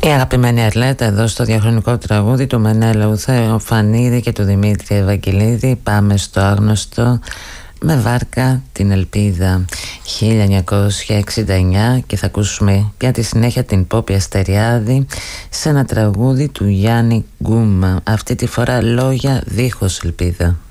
Η αγαπημένη Αρλέτα εδώ στο διαχρονικό τραγούδι του Μενέλαου Θεοφανίδη και του Δημήτρη Ευαγγελίδη. Πάμε στο άγνωστο με βάρκα την ελπίδα, 1969, και θα ακούσουμε για τη συνέχεια την Πόπη Αστεριάδη σε ένα τραγούδι του Γιάννη Γκούμα, αυτή τη φορά λόγια δίχως ελπίδα.